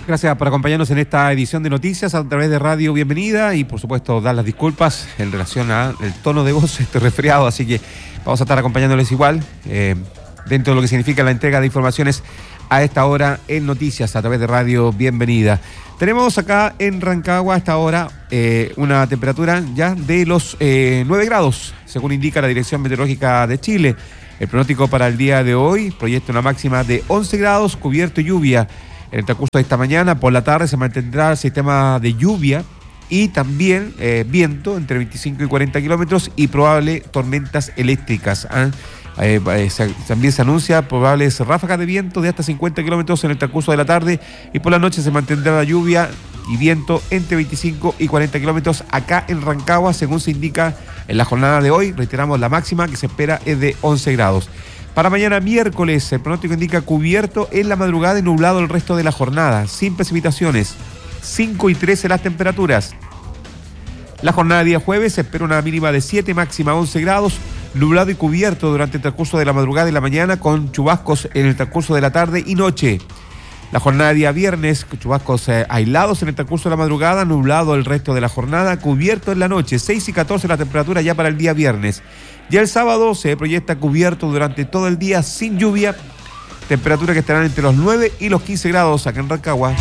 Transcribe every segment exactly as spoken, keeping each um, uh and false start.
Gracias por acompañarnos en esta edición de noticias a través de Radio Bienvenida y por supuesto dar las disculpas en relación al tono de voz, estoy resfriado, así que vamos a estar acompañándoles igual eh, dentro de lo que significa la entrega de informaciones a esta hora en noticias a través de Radio Bienvenida. Tenemos acá en Rancagua a esta hora eh, una temperatura ya de los eh, nueve grados, según indica la Dirección Meteorológica de Chile. El pronóstico para el día de hoy proyecta una máxima de once grados, cubierto y lluvia. En el transcurso de esta mañana, por la tarde, se mantendrá el sistema de lluvia y también eh, viento entre veinticinco y cuarenta kilómetros y probable tormentas eléctricas. ¿eh? Eh, eh, se, también se anuncia probables ráfagas de viento de hasta cincuenta kilómetros en el transcurso de la tarde y por la noche se mantendrá la lluvia y viento entre veinticinco y cuarenta kilómetros acá en Rancagua, según se indica en la jornada de hoy. Reiteramos, la máxima que se espera es de once grados. Para mañana miércoles, el pronóstico indica cubierto en la madrugada y nublado el resto de la jornada, sin precipitaciones, cinco y trece las temperaturas. La jornada de día jueves se espera una mínima de siete, máxima once grados, nublado y cubierto durante el transcurso de la madrugada y la mañana, con chubascos en el transcurso de la tarde y noche. La jornada de día viernes, chubascos eh, aislados en el transcurso de la madrugada, nublado el resto de la jornada, cubierto en la noche, seis y catorce la temperatura ya para el día viernes. Ya el sábado se proyecta cubierto durante todo el día sin lluvia, temperaturas que estarán entre los nueve y los quince grados acá en Rancagua.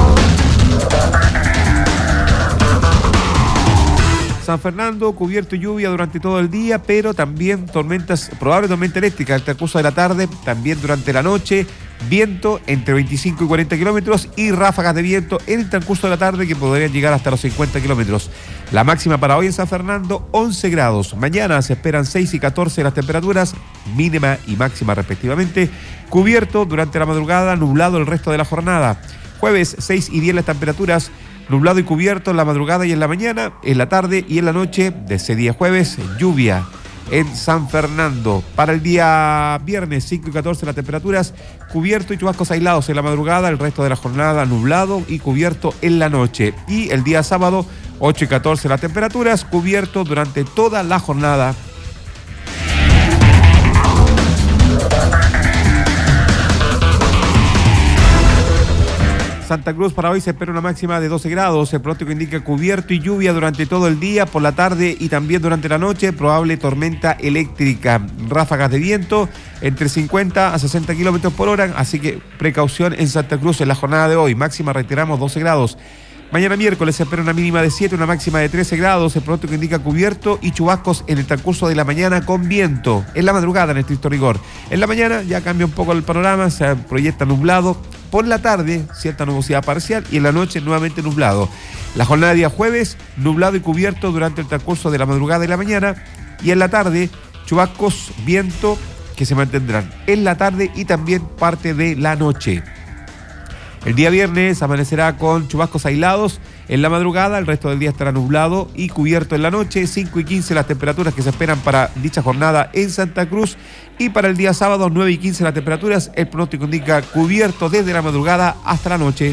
San Fernando, cubierto y lluvia durante todo el día, pero también tormentas, probable tormenta eléctrica en el transcurso de la tarde, también durante la noche, viento entre veinticinco y cuarenta kilómetros y ráfagas de viento en el transcurso de la tarde que podrían llegar hasta los cincuenta kilómetros. La máxima para hoy en San Fernando, once grados. Mañana se esperan seis y catorce las temperaturas, mínima y máxima respectivamente. Cubierto durante la madrugada, nublado el resto de la jornada. Jueves, seis y diez las temperaturas, nublado y cubierto en la madrugada y en la mañana, en la tarde y en la noche de ese día jueves, lluvia en San Fernando. Para el día viernes, cinco y catorce las temperaturas, cubierto y chubascos aislados en la madrugada, el resto de la jornada nublado y cubierto en la noche. Y el día sábado, ocho y catorce las temperaturas, cubierto durante toda la jornada. Santa Cruz, para hoy se espera una máxima de doce grados, el pronóstico indica cubierto y lluvia durante todo el día, por la tarde y también durante la noche, probable tormenta eléctrica, ráfagas de viento entre cincuenta a sesenta kilómetros por hora, así que precaución en Santa Cruz en la jornada de hoy, máxima reiteramos doce grados. Mañana miércoles se espera una mínima de siete, una máxima de trece grados, el pronóstico indica cubierto y chubascos en el transcurso de la mañana con viento, en la madrugada en estricto rigor. En la mañana ya cambia un poco el panorama, se proyecta nublado, por la tarde cierta nubosidad parcial y en la noche nuevamente nublado. La jornada de día jueves, nublado y cubierto durante el transcurso de la madrugada y la mañana, y en la tarde chubascos, viento que se mantendrán en la tarde y también parte de la noche. El día viernes amanecerá con chubascos aislados en la madrugada, el resto del día estará nublado y cubierto en la noche, cinco y quince las temperaturas que se esperan para dicha jornada en Santa Cruz, y para el día sábado, nueve y quince las temperaturas, el pronóstico indica cubierto desde la madrugada hasta la noche.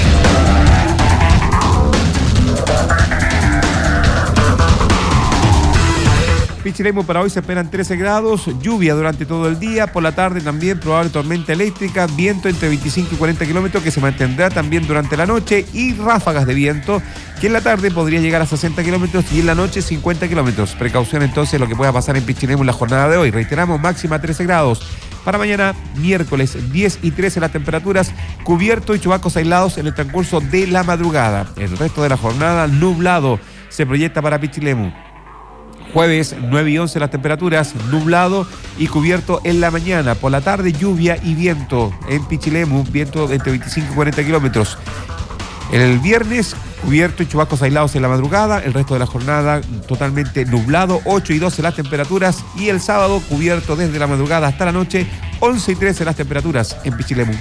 Pichilemu, para hoy se esperan trece grados, lluvia durante todo el día, por la tarde también probable tormenta eléctrica, viento entre veinticinco y cuarenta kilómetros que se mantendrá también durante la noche y ráfagas de viento que en la tarde podría llegar a sesenta kilómetros y en la noche cincuenta kilómetros. Precaución entonces lo que pueda pasar en Pichilemu en la jornada de hoy. Reiteramos, máxima trece grados. Para mañana, miércoles, diez y trece las temperaturas, cubierto y chubascos aislados en el transcurso de la madrugada. El resto de la jornada, nublado, se proyecta para Pichilemu. Jueves, nueve y once las temperaturas, nublado y cubierto en la mañana. Por la tarde, lluvia y viento en Pichilemu, viento entre veinticinco y cuarenta kilómetros. El viernes, cubierto y chubascos aislados en la madrugada. El resto de la jornada, totalmente nublado, ocho y doce las temperaturas. Y el sábado, cubierto desde la madrugada hasta la noche, once y trece las temperaturas en Pichilemu.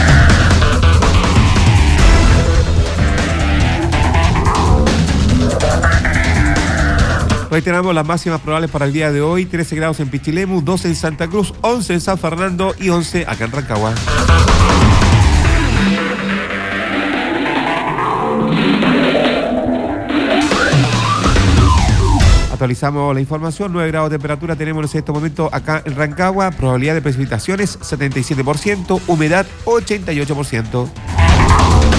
Reiteramos las máximas probables para el día de hoy, trece grados en Pichilemu, doce en Santa Cruz, once en San Fernando y once acá en Rancagua. Actualizamos la información, nueve grados de temperatura tenemos en este momento acá en Rancagua, probabilidad de precipitaciones setenta y siete por ciento, humedad ochenta y ocho por ciento.